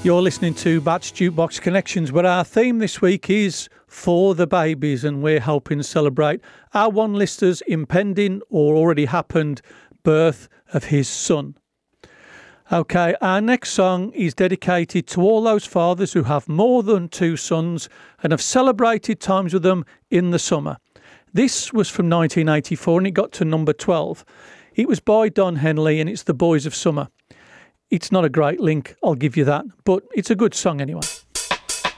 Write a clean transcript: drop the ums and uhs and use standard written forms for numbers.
You're listening to Batch Jukebox Connections, where our theme this week is For the Babies, and we're helping celebrate our one lister's impending or already happened birth of his son. Okay, our next song is dedicated to all those fathers who have more than two sons and have celebrated times with them in the summer. This was from 1984 and it got to number 12. It was by Don Henley and it's The Boys of Summer. It's not a great link, I'll give you that, but it's a good song anyway.